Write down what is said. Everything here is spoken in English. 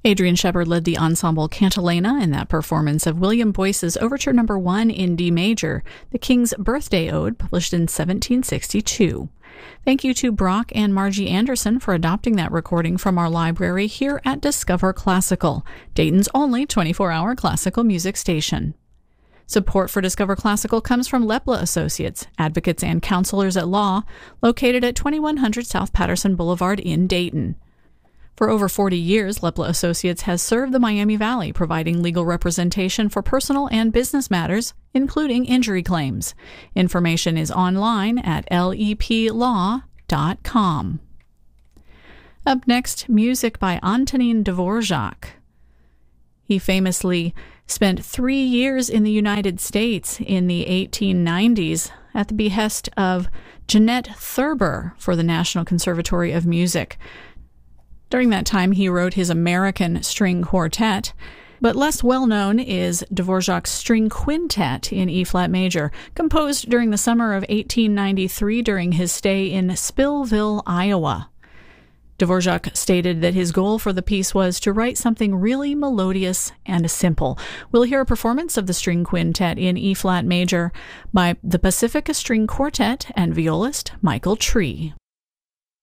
Adrian Shepard led the ensemble Cantilena in that performance of William Boyce's Overture No. 1 in D major, the King's Birthday Ode, published in 1762. Thank you to Brock and Margie Anderson for adopting that recording from our library here at Discover Classical, Dayton's only 24-hour classical music station. Support for Discover Classical comes from Lepla Associates, advocates and counselors at law, located at 2100 South Patterson Boulevard in Dayton. For over 40 years, Lepla Associates has served the Miami Valley, providing legal representation for personal and business matters, including injury claims. Information is online at leplaw.com. Up next, music by Antonin Dvorak. He famously spent 3 years in the United States in the 1890s at the behest of Jeanette Thurber for the National Conservatory of Music. During that time, he wrote his American String Quartet, but less well-known is Dvorak's String Quintet in E-flat major, composed during the summer of 1893 during his stay in Spillville, Iowa. Dvorak stated that his goal for the piece was to write something really melodious and simple. We'll hear a performance of the String Quintet in E-flat major by the Pacifica String Quartet and violist Michael Tree.